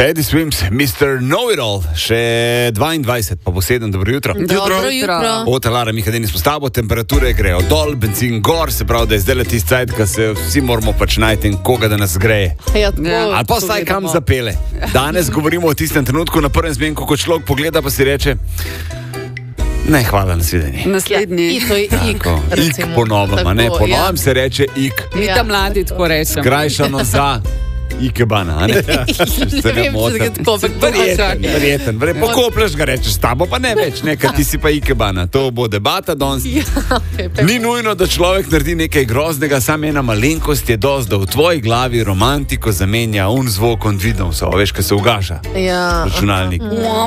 Teddy Swims, Mr. Know-It-All, še 22, pa bo 7, dobro jutro. Dobro jutro. Od Lara Mihadini s postavo, temperature grejo dol, benzin gor, se pravi, da je zdaj le tisti cajt, ko se vsi moramo pač najti in koga, da nas greje. Ali pa vsaj kam zapele. Danes govorimo o tistem trenutku na prvem zmenku, ko človek pogleda pa si reče, ne, hvala, nasvidenje. Naslednji. To je ik. Ik ponovno, ne, ponovno se reče ik. Mi ta mladi tako rečemo. Skrajšano za ikebana, ne? Ne vem, če je tako, verjeten. Pokoplješ ga, rečeš, s tabo pa ne več, nekaj ti si pa ikebana. To bo debata danes. Ni nujno, da človek naredi nekaj groznega, samo ena malenkost je dosti, da v tvoji glavi romantiko zamenja zvok on vidno vso, veš, ko se ugaša računalnik.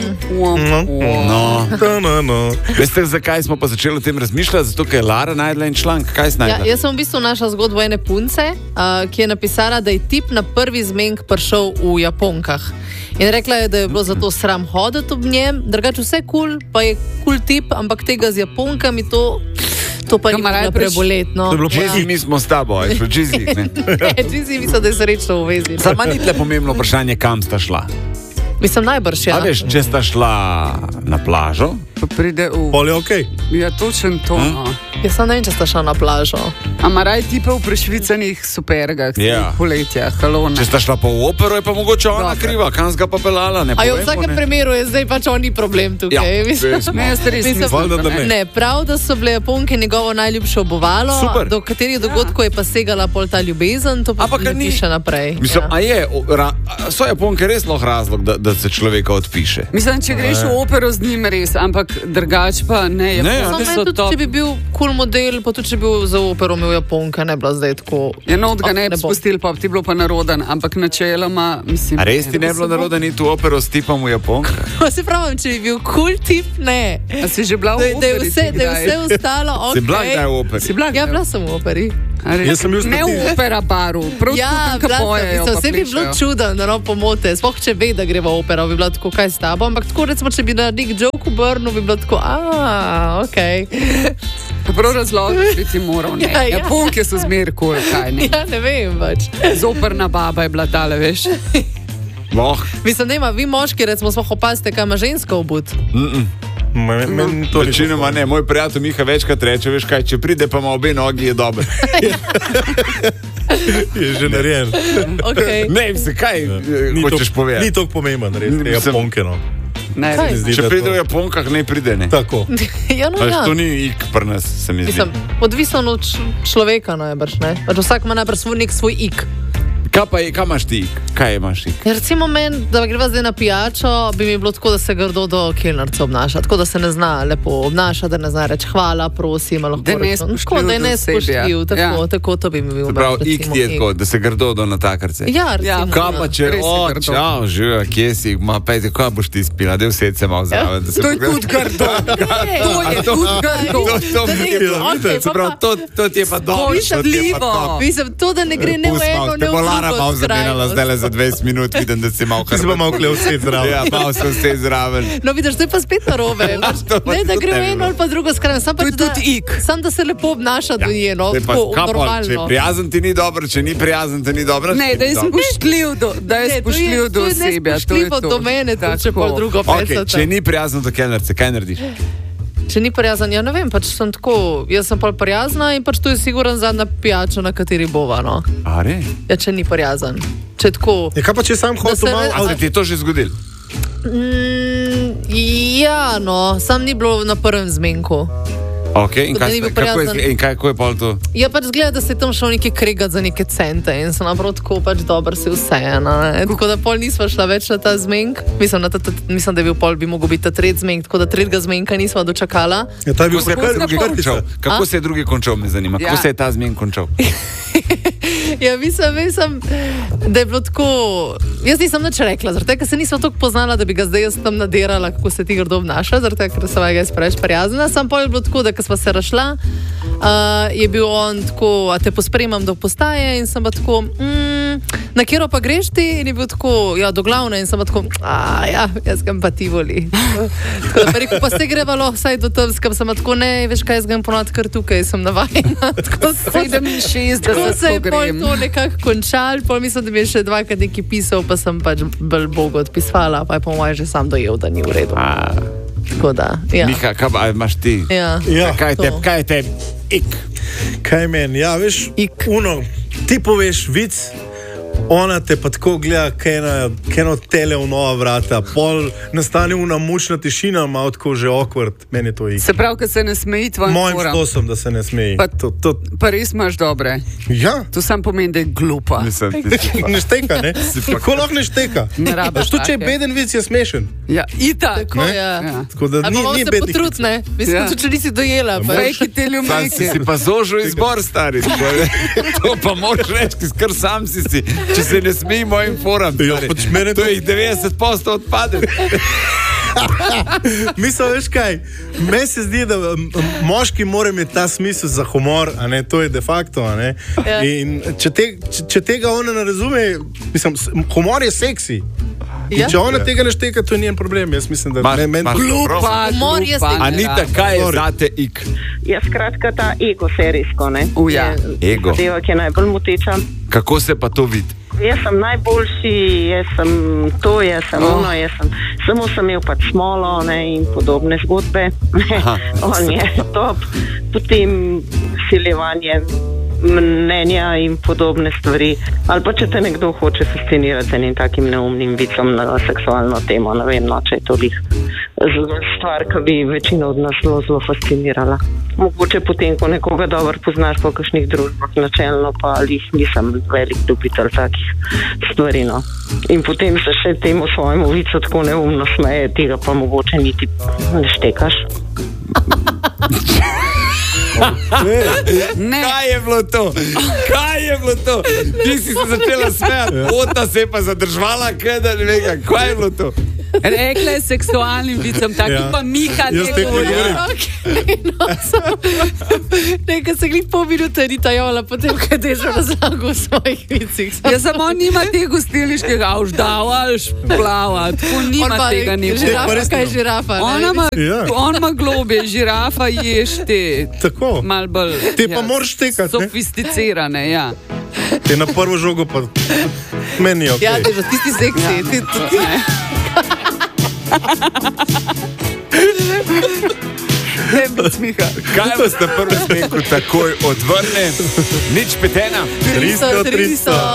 No. Veste, zakaj smo pa začeli o tem razmišljati? Zato, ker je Lara najdla en članek. Kaj si najdla? Jaz sem v bistvu našla zgodbo ene punce, ki je napisala, da je tip na prvi zmenk prišel v Japonkah. In rekla je, da je bilo zato sram hoditi ob njem, drugače vse kul, pa je kul tip, ampak tega z Japonkami to pa ni bilo preboletno. To je bilo čizi, mi smo s tabo, je šlo čizi, ne? Čizi mislim, da je srečno v vezi. Sama ni tle pomembno vprašanje, kam sta šla. Mislim, najbrž, ja. A veš, če sta šla na plažo, Pa pride v... Pol je okej. Ja, točen to. Jaz sem ne vem, če sta šla na plažo. A maraj tipe v prešvicanih supergah, poletja, halona. Če sta šla pa v opero, je pa mogoče ona kriva, kam ga pa pelala, ne povemo. A v vsakem primeru je zdaj pač oni problem tukaj. Ne, prav, da so bile Japonke njegovo najljubše obuvalo, do katerih dogodkov je pa segala pol ta ljubezen, to pa ne piše naprej. Mislim, a je, so Japonke res lahko razlog, da se človeka odpiše? Mislim, če greš v opero z njim res, ampak drugač pa ne. Če bi bil cool model, pa tudi če bi bil za opero imel Japonke, ne bila zdaj tako... Ja, no, ga ne bi spustil, pa ti bilo pa naroden, ampak načeloma, mislim... A res ti ne bilo naroden iti v opero s tipom v Japonke? Se pravim, če bi bil cool tip, ne. A si že bila v operi? Da je vse ostalo, okej. Si bila kdaj v operi? Ja, bila sem v operi. Ne v opera baru, ja, vse bi bilo čudno, da no pomote, spoh če ve, da gre v opero, bi bilo tako, kaj s tabo, ampak tako recimo, če bi na nek joke obrnil, bi bilo tako, okej. Prav razlog, bi ti moral, ne. Japonke so zmer kul, kaj ne. Ja, ne vem pač. Zoprna baba je bila tale, veš. Mislim, da ima, vi moški, recimo, smo opazite, kaj ima ženska obut. Večinoma ne, moj prijatelj Miha večkrat reče, veš kaj, če pride pa ima obe nogi, je dober. Je že narejen. Ne, mislim, kaj hočeš povedati? Ni toliko pomemben, res, te Japonke, no. Če pride v Japonkah, ne pride, ne. Tako. To ni ik pri nas, se mi zdi. Odvisno od človeka, najbrž, ne. Vsak ima najbrž nek svoj ik. Kaj imaš ti? Kaj imaš ti? Recimo meni, da greva zdaj na pijačo, bi mi bilo tako, da se grdo do kelnarca obnaša. Tako, da se ne zna lepo obnaša, da ne zna reči hvala, prosim, lahko rečem. Da je nespoštljiv, tako to bi mi bilo. Prav, ik ti je tako, da se grdo do natakarce. Ja, recimo. Kaj pa če, čau, živa, kje si, pejte, kaj boš ti spila, da vse se malo zraven. To je tudi grdo. To je tudi grdo. Se pravi, to ti je pa dobro. Mislim, to, da ne gre ne v eno, ne v drugo. Malo zamenjala zdaj le za 20 minut, vidim, da si malo hrbet. Si pa malo klev vse zraven. Ja, malo se vse zraven. No, vidiš, to je pa spet narobe. Ne, da gre v eno ali pa drugo skrajno. To je tudi ik. Sam da se lepo obnaša do nje, no, tako normalno. Če je prijazen, ti ni dobro, če ni prijazen, ti ni dobro. Ne, da je spoštljiv do osebe. To je spoštljivo do mene, to če pa drugo pesate. Če ni prijazen do kelnerce, kaj narediš? Če ni prijazen, ja ne vem, pač sem tako, jaz sem pa prijazna in pač to je siguran zadnja pijača, na kateri bova, no. A re? Ja, če ni prijazen. Če tako... Kaj pa če sam hotel malo... Ali ti je to že zgodil? Ja, no, sam ni bilo na prvem zmenku. Ok, in kako je pa to? Ja, pač zgleda, da se je tam šel nekaj kregat za neke cente in sem naprav tako pač dober si vseeno. Tako da pol nisva šla več na ta zmenk. Mislim, da je bil pol, bi mogel biti ta tretji zmenk, tako da tretjega zmenka nisva dočakala. Ja, ta je bil kako se je drugi končal, me zanima. Kako se je ta zmenk končal? Ja, mislim, da je bilo tako... Jaz nisem nič rekla, zaradi tega, ker se nisem toliko poznala, da bi ga zdaj jaz tam nadirala, kako se ti grdo obnaša, zaradi tega, ker sem ga jaz preveč prijazna. Sam pol je bilo tako, da ko sva se rašla, je bil on tako, a te pospremam do postaje in sem pa tako, Na kjero pa greš ti in je bil tako, ja, do glavne in sem tako, ja, jaz grem pa ti voli. Tako da pa rekel, pa se grevalo, saj do tam, skam sem tako, ne, veš kaj, jaz grem ponovati kar tukaj, sem navajena. Tako 67, tako se je pol grem. to nekako končal, pol mislim, da mi je še dvakrat nekaj pisal, pa sem pač bolj Bogu odpisvala, pa je po mojem že sam dojel, da ni v redu. Tako da, ja. Miha, kaj imaš ti? Ja. Kaj je tebi? Kaj meni? Ja, veš, ti poveš vic, ona te pa tako gleda, kaj eno tele v nova vrata, pol nastane una mučna tišina, malo tako že awkward, meni je to Se pravi, ko se ne smeji tvojim Mojim foram. stosom, da se ne smeji. Pa res imaš dobre. Ja. To sam pomeni, da je glupa. Mislim, Ne šteka, ne? Kako lahko ne šteka? Ne rabiš To, če je take. beden vic, je smešen. Ja, itak. Tako, ja. Tako da Ali pa malo ni se bednih potrud, ne? Mislim, Ja. tudi če nisi dojela. Pa Prej hiteli v Sam si pa zožil izbor, stari. To pa moraš reči, ker sam si. Če se ne smeji mojim foram, Ja, pač mene to jih 90% odpade. Mislim, veš kaj, meni se zdi, da moški mora imeti ta smisel za humor, a ne, to je de facto, a ne. Ja. In če tega ona ne razume, mislim, humor je seksi. In Ja. če ona tega ne šteka, to ni njen problem. Jaz mislim, da Mar- meni mar- Glupa, Humor je glupa. stik. Anita, kaj je Sorry. zate ik? Ja, skratka, ta ego serijsko, ne? Ja. Ego. Zadeva, ki je najbolj moteča. Kako se pa to vidi? Jaz sem najboljši, jaz sem to, jaz sem ono, samo sem imel pač smolo, ne, in podobne zgodbe. On je top, potem siljevanje mnenja in podobne stvari. Ali pa če te nekdo hoče fascinirati z enim takim neumnim vicom na seksualno temo, ne vem, no, če je to lih stvar, ki bi večino od nas zelo fascinirala. Mogoče potem, ko nekoga dobro poznaš po kakšnih družbah, načelno pa lih nisem velik ljubitelj takih stvari, no. In potem se še temu svojemu vicu tako neumno smeje, tega pa mogoče niti ne štekaš. Ne. Kaj je bilo to? Kaj je bilo to? Ti si se začela smejati, Ota se je pa zadržvala, kaj ne vem, kaj je bilo to? Rekla je seksualnim vicom, tako Ja. pa Miha Jaz ne tega ne govori. govorim. Okay, no, nekaj se glih pol minute ni tajala, potem, kaj je že razlagal v svojih vicih. Ja, samo nima tega gostilniškega avždava ali šplava, tako nima tega nima. Žirafa, kaj je žirafa? Ja. On ima globje, žirafa ješ te, Tako. mal bolj Te pa moraš štekati, ne? sofisticirane, ja. Te na prvo žogo pa meni je ok. Ja, že tisti seksi. Ti, Ne, bec Miha. Kaj vas na prvem smeku takoj odvrne? Nič petena. 300.